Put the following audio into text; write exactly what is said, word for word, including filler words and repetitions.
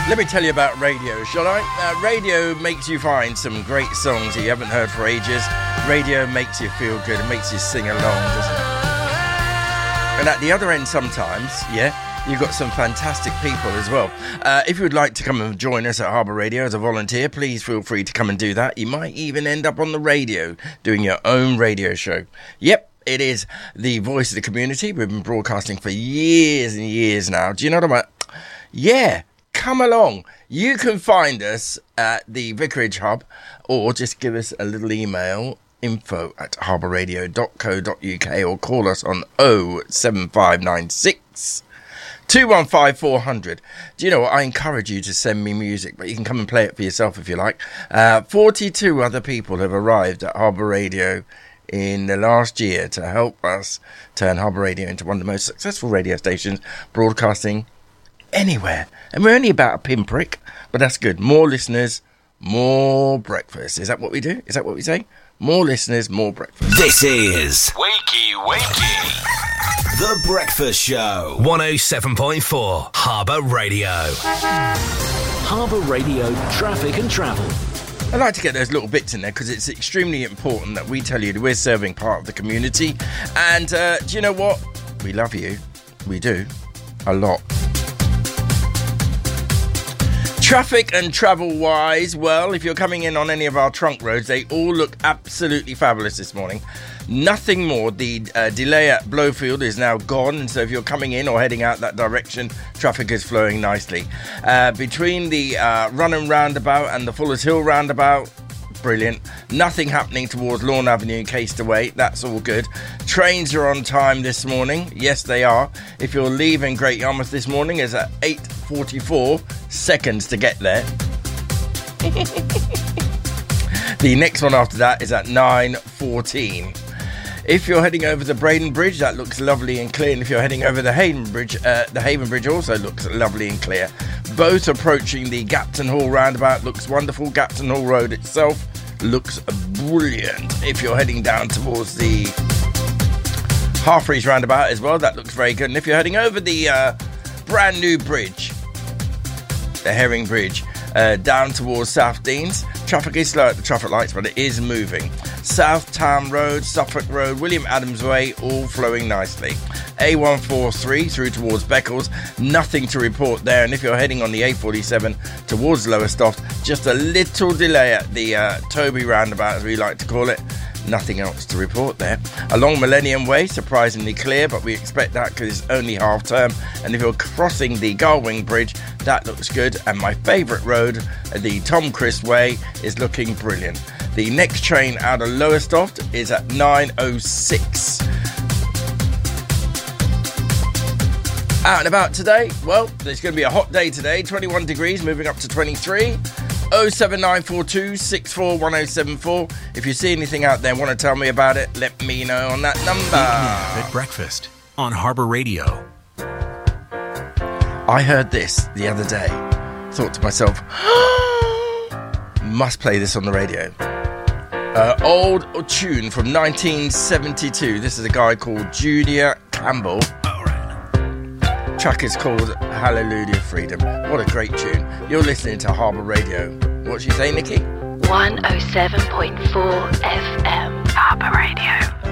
Let me tell you about radio, shall I? Uh, radio makes you find some great songs that you haven't heard for ages. Radio makes you feel good. It makes you sing along, doesn't it? And at the other end sometimes, yeah, you've got some fantastic people as well. Uh, if you would like to come and join us at Harbour Radio as a volunteer, please feel free to come and do that. You might even end up on the radio doing your own radio show. Yep. It is the voice of the community. We've been broadcasting for years and years now. Do you know what I'm about? Yeah, come along. You can find us at the Vicarage Hub, or just give us a little email, info at harbour radio dot co dot uk, or call us on oh seven five nine six, two one five, four hundred. Do you know what? I encourage you to send me music, but you can come and play it for yourself if you like. Uh, forty-two other people have arrived at Harbour Radio in the last year to help us turn Harbour Radio into one of the most successful radio stations broadcasting anywhere. And we're only about a pinprick, but that's good. More listeners, more breakfast. Is that what we do? Is that what we say? More listeners, more breakfast. This is Wakey Wakey, The Breakfast Show. one oh seven point four Harbour Radio. Harbour Radio Traffic and Travel. I like to get those little bits in there because it's extremely important that we tell you that we're serving part of the community. And uh, do you know what? We love you. We do. A lot. Traffic and travel-wise, well, if you're coming in on any of our trunk roads, they all look absolutely fabulous this morning. Nothing more. The uh, delay at Blowfield is now gone, and so if you're coming in or heading out that direction, traffic is flowing nicely. Uh, between the uh, Runham roundabout and the Fuller's Hill roundabout, brilliant. Nothing happening towards Lawn Avenue and Castaway. That's all good. Trains are on time this morning. Yes, they are. If you're leaving Great Yarmouth this morning, it's at eight forty-four seconds to get there. The next one after that is at nine fourteen. If you're heading over the Braden Bridge, that looks lovely and clear. And if you're heading over the Haven Bridge, uh, the Haven Bridge also looks lovely and clear. Both approaching the Gapton Hall roundabout looks wonderful. Gapton Hall Road itself looks brilliant. If you're heading down towards the Halfreys roundabout as well, that looks very good. And if you're heading over the uh, brand new bridge, the Herring Bridge, uh, down towards South Deans, traffic is slow at the traffic lights, but it is moving. South Town Road, Suffolk Road, William Adams Way, all flowing nicely. A one forty-three through towards Beccles, nothing to report there. And if you're heading on the A forty-seven towards Lowestoft, just a little delay at the uh, Toby roundabout, as we like to call it. Nothing else to report there. Along Millennium Way, surprisingly clear, but we expect that because it's only half term. And if you're crossing the Garwing Bridge, that looks good. And my favourite road, the Tom Crisp Way, is looking brilliant. The next train out of Lowestoft is at nine oh six. Out and about today, well, there's going to be a hot day today, twenty-one degrees, moving up to twenty-three. oh seven nine four two, six four one oh seven four. If you see anything out there and want to tell me about it, let me know on that number. At breakfast on Harbour Radio. I heard this the other day. Thought to myself, must play this on the radio. Uh, old tune from nineteen seventy-two. This is a guy called Junior Campbell. Track is called Hallelujah Freedom. What a great tune. You're listening to Harbour Radio. What'd you say, Nikki? one oh seven point four F M Harbour Radio.